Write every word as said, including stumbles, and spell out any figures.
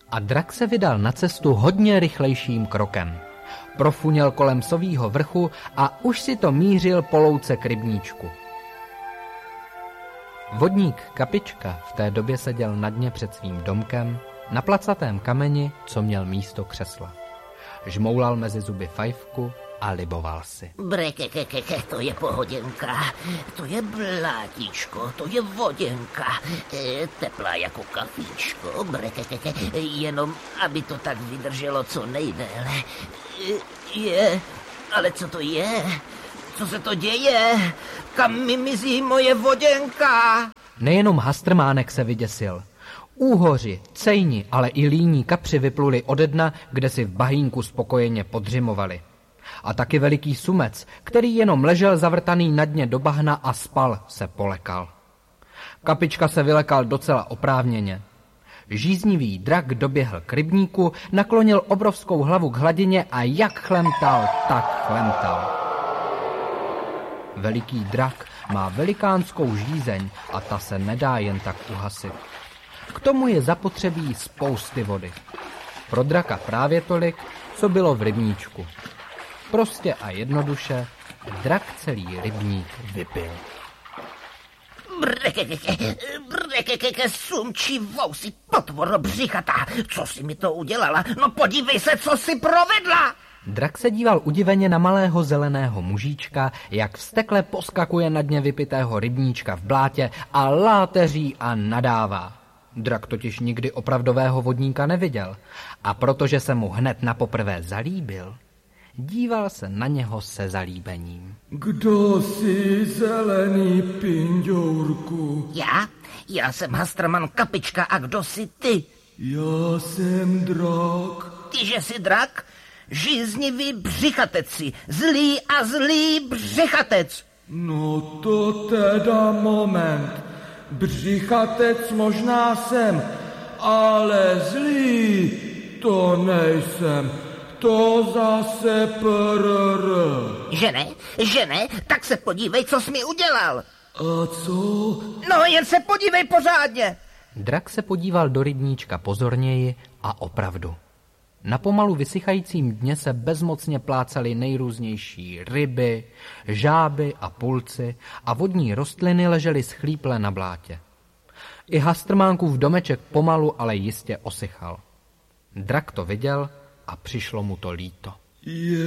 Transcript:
A drak se vydal na cestu hodně rychlejším krokem. Profuněl kolem Sovýho vrchu a už si to mířil po louce k rybníčku. Vodník Kapička v té době seděl na dně před svým domkem, na placatém kameni, co měl místo křesla. Žmoulal mezi zuby fajfku a liboval si. Brekekekeke, to je pohoděnka, to je blátíčko, to je voděnka, e, teplá jako kafíčko, brekekeke, jenom aby to tak vydrželo co nejdéle. E, je, ale co to je? Co se to děje? Kam mi mizí moje voděnka? Nejenom Hastrmánek se vyděsil. Úhoři, cejni, ale i líní kapři vypluli ode dna, kde si v bahínku spokojeně podřimovali. A taky veliký sumec, který jenom ležel zavrtaný na dně do bahna a spal, se polekal. Kapička se vylekal docela oprávněně. Žíznivý drak doběhl k rybníku, naklonil obrovskou hlavu k hladině a jak chlemtal, tak chlemtal. Veliký drak má velikánskou žízeň a ta se nedá jen tak uhasit. K tomu je zapotřebí spousty vody. Pro draka právě tolik, co bylo v rybníčku. Prostě a jednoduše drak celý rybník vypil. Brekekeke, brekekeke, sumčí vousy, potvoro břichatá. Co jsi mi to udělala? No podívej se, co jsi provedla! Drak se díval udiveně na malého zeleného mužíčka, jak vztekle poskakuje na dně vypitého rybníčka v blátě a láteří a nadává. Drak totiž nikdy opravdového vodníka neviděl a protože se mu hned napoprvé zalíbil, díval se na něho se zalíbením. Kdo jsi, zelený pinďourku? Já? Já jsem Hastrman Kapička a kdo jsi ty? Já jsem drak. Ty, že jsi drak? Žíznivý břichateci, zlý a zlý břichatec. No to teda moment. Břichatec možná jsem, ale zlý to nejsem. To zase prr. Že ne? Že ne? Tak se podívej, co jsi mi udělal. A co? No, jen se podívej pořádně. Drak se podíval do rybníčka pozorněji a opravdu. Na pomalu vysychajícím dně se bezmocně plácaly nejrůznější ryby, žáby a pulci a vodní rostliny ležely schlíple na blátě. I Hastrmánkův domeček pomalu, ale jistě osychal. Drak to viděl a přišlo mu to líto. Je